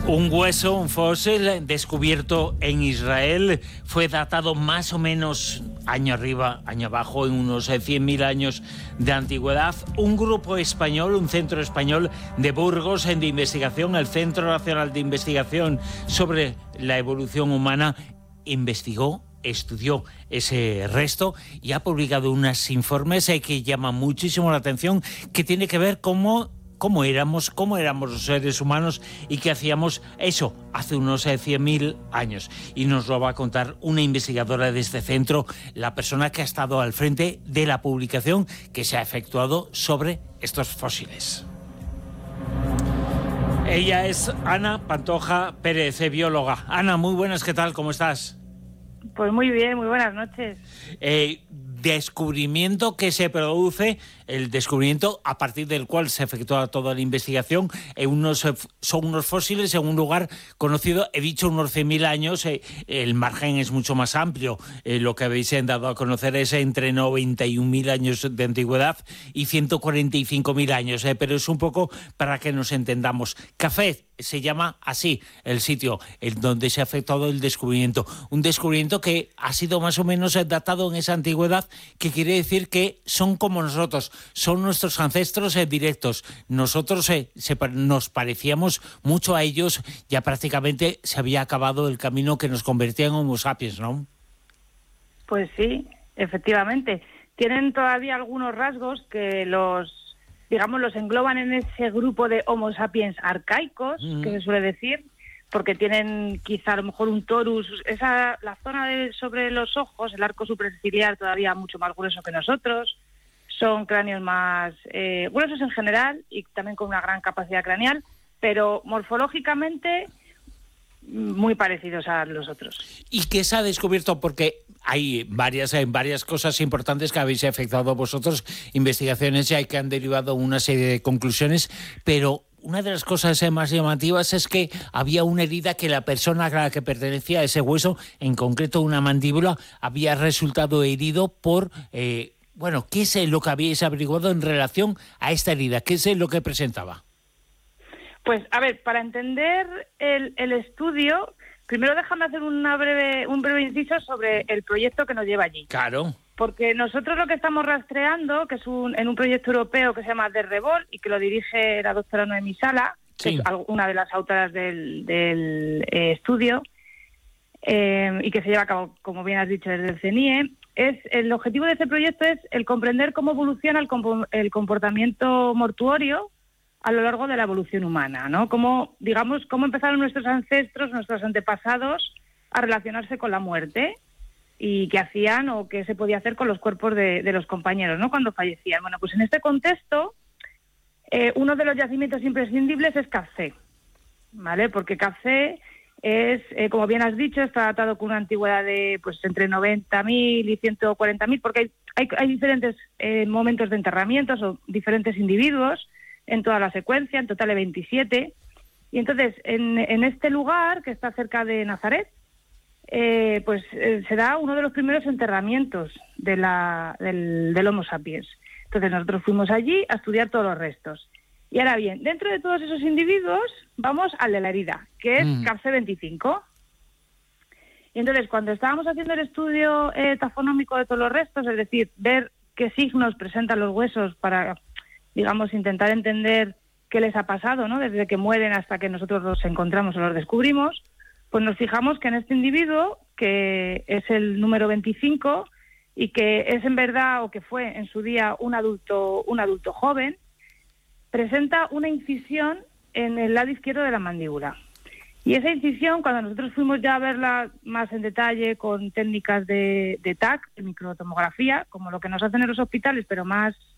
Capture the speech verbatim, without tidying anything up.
Un hueso, un fósil descubierto en Israel, fue datado más o menos año arriba, año abajo, en unos cien mil años de antigüedad. Un grupo español, un centro español de Burgos de investigación, el Centro Nacional de Investigación sobre la Evolución Humana, investigó, estudió ese resto y ha publicado unos informes que llaman muchísimo la atención, que tiene que ver cómo... cómo éramos, cómo éramos los seres humanos y qué hacíamos eso hace unos cien mil años. Y nos lo va a contar una investigadora de este centro, la persona que ha estado al frente de la publicación que se ha efectuado sobre estos fósiles. Ella es Ana Pantoja Pérez, bióloga. Ana, muy buenas, ¿qué tal? ¿Cómo estás? Pues muy bien, muy buenas noches. Eh, descubrimiento que se produce, el descubrimiento a partir del cual se efectúa toda la investigación, en unos, son unos fósiles en un lugar conocido, he dicho unos cien mil años, eh, el margen es mucho más amplio, eh, lo que habéis dado a conocer es entre noventa y un mil años de antigüedad y ciento cuarenta y cinco mil años, eh, pero es un poco para que nos entendamos. Café se llama así el sitio en donde se ha efectuado el descubrimiento, un descubrimiento que ha sido más o menos datado en esa antigüedad, que quiere decir que son como nosotros, son nuestros ancestros eh, directos. Nosotros eh, se, nos parecíamos mucho a ellos, ya prácticamente se había acabado el camino que nos convertía en Homo sapiens, ¿no? Pues sí, efectivamente. Tienen todavía algunos rasgos que los, digamos, los engloban en ese grupo de Homo sapiens arcaicos, mm. que se suele decir, porque tienen quizá a lo mejor un torus, esa la zona de sobre los ojos, el arco superciliar todavía mucho más grueso que nosotros, son cráneos más eh, gruesos en general y también con una gran capacidad craneal, pero morfológicamente muy parecidos a los otros. ¿Y qué se ha descubierto? Porque hay varias, hay varias cosas importantes que habéis efectuado vosotros, investigaciones ya que han derivado una serie de conclusiones, pero una de las cosas más llamativas es que había una herida que la persona a la que pertenecía a ese hueso, en concreto una mandíbula, había resultado herido por... Eh, bueno, ¿qué es lo que habíais averiguado en relación a esta herida? ¿Qué es lo que presentaba? Pues, a ver, para entender el, el estudio, primero déjame hacer una breve, un breve inciso sobre el proyecto que nos lleva allí. Claro. Porque nosotros lo que estamos rastreando, que es un, en un proyecto europeo que se llama DERREVOL y que lo dirige la doctora Noemí Sala, sí. que es una de las autoras del, del eh, estudio, eh, y que se lleva a cabo, como bien has dicho, desde el CENIE, es el objetivo de este proyecto es el comprender cómo evoluciona el, comp- el comportamiento mortuorio a lo largo de la evolución humana, ¿no? Cómo, digamos, cómo empezaron nuestros ancestros, nuestros antepasados a relacionarse con la muerte y qué hacían o qué se podía hacer con los cuerpos de, de los compañeros, ¿no?, cuando fallecían. Bueno, pues en este contexto, eh, uno de los yacimientos imprescindibles es Café, ¿vale? Porque Café es, eh, como bien has dicho, está datado con una antigüedad de pues entre noventa mil y ciento cuarenta mil, porque hay, hay, hay diferentes eh, momentos de enterramientos o diferentes individuos en toda la secuencia, en total de veintisiete. Y entonces, en, en este lugar, que está cerca de Nazaret, eh, pues eh, se da uno de los primeros enterramientos de la, del, del Homo sapiens. Entonces nosotros fuimos allí a estudiar todos los restos. Y ahora bien, dentro de todos esos individuos, vamos al de la herida, que es mm. Capse veinticinco. Y entonces, cuando estábamos haciendo el estudio eh, tafonómico de todos los restos, es decir, ver qué signos presentan los huesos para, digamos, intentar entender qué les ha pasado, ¿no?, desde que mueren hasta que nosotros los encontramos o los descubrimos, pues nos fijamos que en este individuo, que es el número veinticinco, y que es en verdad, o que fue en su día un adulto, un adulto joven, presenta una incisión en el lado izquierdo de la mandíbula. Y esa incisión, cuando nosotros fuimos ya a verla más en detalle con técnicas de, de T A C, de microtomografía, como lo que nos hacen en los hospitales, pero más